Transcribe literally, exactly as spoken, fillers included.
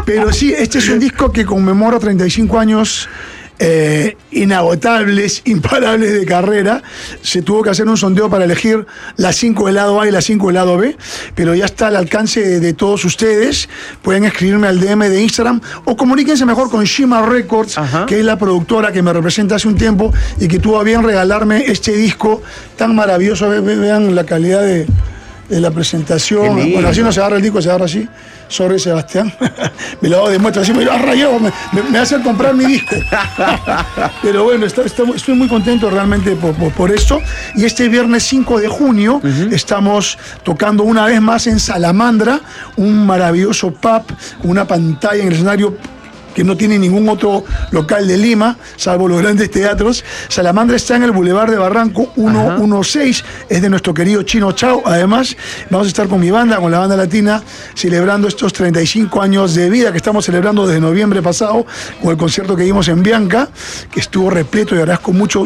Pero sí, este es un disco que conmemora treinta y cinco años eh, inagotables, imparables de carrera. Se tuvo que hacer un sondeo para elegir las cinco del lado A y las cinco del lado B, pero ya está al alcance de, de todos ustedes. Pueden escribirme al D M de Instagram o comuníquense mejor con Shima Records, Ajá. que es la productora que me representa hace un tiempo y que tuvo a bien regalarme este disco tan maravilloso. Ve, ve, vean la calidad de, de la presentación. Bueno, así no se agarra el disco, se agarra así. Sorry, Sebastián. Me lo demuestra así, me lo ha rayado, me, me, me hace comprar mi disco. Pero bueno, está, está, estoy muy contento realmente por, por, por esto. Y este viernes cinco de junio uh-huh. estamos tocando una vez más en Salamandra, un maravilloso pub, una pantalla en el escenario que no tiene ningún otro local de Lima, salvo los grandes teatros. Salamandra está en el Boulevard de Barranco ciento dieciséis, es de nuestro querido Chino Chao. Además, vamos a estar con mi banda, con la banda latina, celebrando estos treinta y cinco años de vida que estamos celebrando desde noviembre pasado, con el concierto que dimos en Bianca, que estuvo repleto y agradezco mucho